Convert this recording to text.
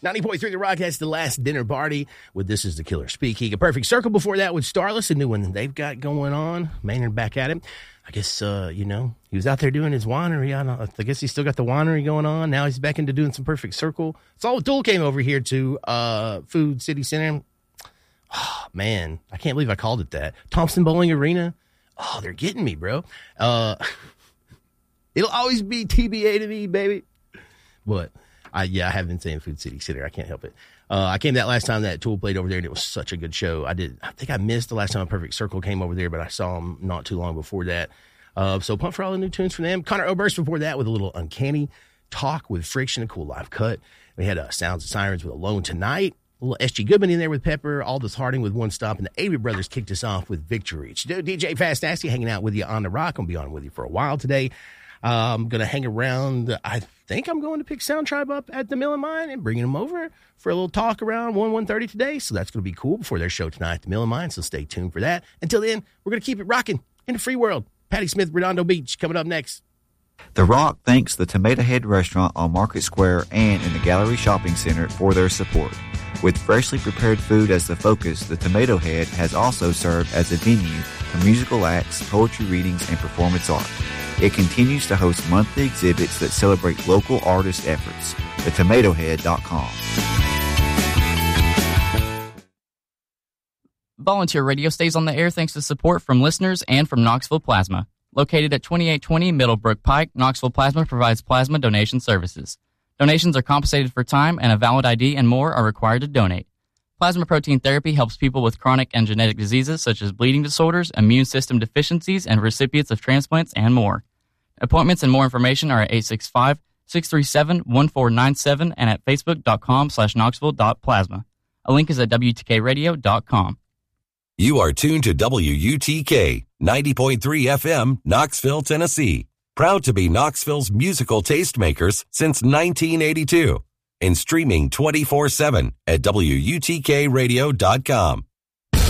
90.3 The Rock has The Last Dinner Party with This Is the Killer Speaking. A Perfect Circle before that with Starless, a new one they've got going on. Maynard back at it. I guess, he was out there doing his winery. I guess he's still got the winery going on. Now he's back into doing some Perfect Circle. Saul Abdul came over here to Food City Center. Oh, man, I can't believe I called it that. Thompson Bowling Arena. Oh, they're getting me, bro. It'll always be TBA to me, baby. But I have been saying Food City Center. I can't help it. I came that last time that Tool played over there, and it was such a good show. I think I missed the last time Perfect Circle came over there, but I saw them not too long before that. So pumped for all the new tunes from them. Connor Oberst before that with a little Uncanny Talk with Friction, a cool live cut. We had Sounds of Sirens with Alone Tonight. A little S.G. Goodman in there with Pepper. Aldous Harding with One Stop. And the Avery Brothers kicked us off with Victory. DJ Fast Nasty hanging out with you on the Rock. I'm going to be on with you for a while today. I'm going to hang around. I think I'm going to pick Sound Tribe up at the Mill and Mine and bringing them over for a little talk around 1:30 today. So that's going to be cool before their show tonight at the Mill and Mine. So stay tuned for that. Until then, we're going to keep it rocking in the free world. Patty Smith, Redondo Beach, coming up next. The Rock thanks the Tomato Head Restaurant on Market Square and in the Gallery Shopping Center for their support. With freshly prepared food as the focus, the Tomato Head has also served as a venue for musical acts, poetry readings, and performance art. It continues to host monthly exhibits that celebrate local artist efforts. TheTomatoHead.com. Volunteer Radio stays on the air thanks to support from listeners and from Knoxville Plasma. Located at 2820 Middlebrook Pike, Knoxville Plasma provides plasma donation services. Donations are compensated for time, and a valid ID and more are required to donate. Plasma protein therapy helps people with chronic and genetic diseases such as bleeding disorders, immune system deficiencies, and recipients of transplants and more. Appointments and more information are at 865-637-1497 and at facebook.com/knoxville.plasma. A link is at WTKradio.com. You are tuned to WUTK 90.3 FM, Knoxville, Tennessee. Proud to be Knoxville's musical tastemakers since 1982. And streaming 24/7 at WUTKradio.com.